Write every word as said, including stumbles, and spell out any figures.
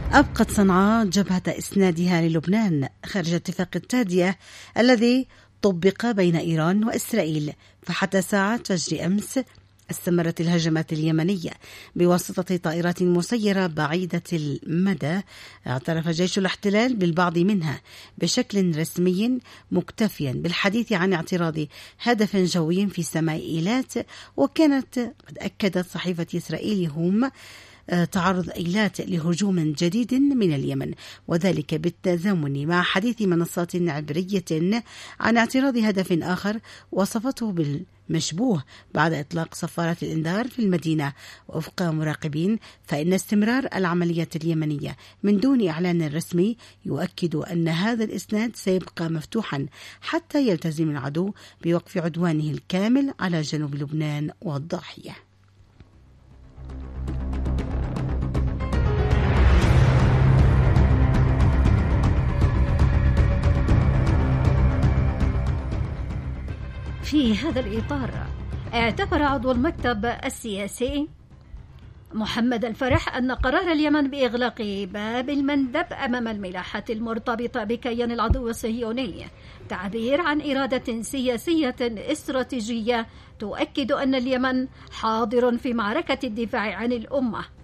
أبقت صنعاء جبهة إسنادها للبنان خارج اتفاق التادية الذي طبق بين إيران وإسرائيل، فحتى ساعة فجر أمس استمرت الهجمات اليمنية بواسطة طائرات مسيرة بعيدة المدى. اعترف جيش الاحتلال بالبعض منها بشكل رسمي مكتفيا بالحديث عن اعتراض هدف جوي في سماء إيلات، وكانت قد أكدت صحيفة إسرائيل هم تعرض إيلات لهجوم جديد من اليمن، وذلك بالتزامن مع حديث منصات عبرية عن اعتراض هدف آخر وصفته بالمشبوه بعد إطلاق صفارات الإنذار في المدينة. وفق مراقبين فإن استمرار العملية اليمنية من دون إعلان رسمي يؤكد أن هذا الإسناد سيبقى مفتوحا حتى يلتزم العدو بوقف عدوانه الكامل على جنوب لبنان والضاحية. في هذا الإطار اعتبر عضو المكتب السياسي محمد الفرح أن قرار اليمن بإغلاق باب المندب أمام الملاحات المرتبطة بكيان العدو الصهيوني تعبير عن إرادة سياسية استراتيجية تؤكد أن اليمن حاضر في معركة الدفاع عن الأمة